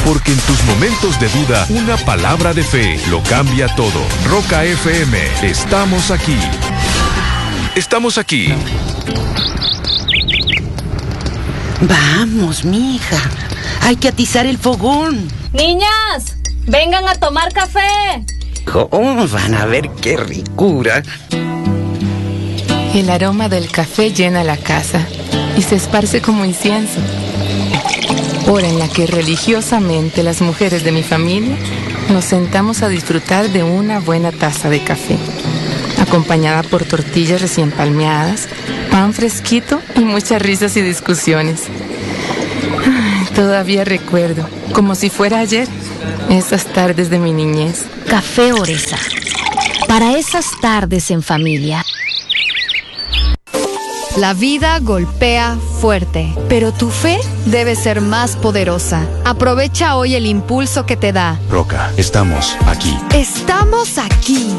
Porque en tus momentos de duda, una palabra de fe lo cambia todo. Roca FM, estamos aquí. Estamos aquí. Vamos, mija. Hay que atizar el fogón. Niñas, vengan a tomar café. Oh, van a ver qué ricura. El aroma del café llena la casa y se esparce como incienso. Hora en la que religiosamente las mujeres de mi familia nos sentamos a disfrutar de una buena taza de café, acompañada por tortillas recién palmeadas, pan fresquito y muchas risas y discusiones. Todavía recuerdo, como si fuera ayer, esas tardes de mi niñez. Café Oresa, para esas tardes en familia. La vida golpea fuerte, pero tu fe debe ser más poderosa. Aprovecha hoy el impulso que te da. Roca, estamos aquí. Estamos aquí.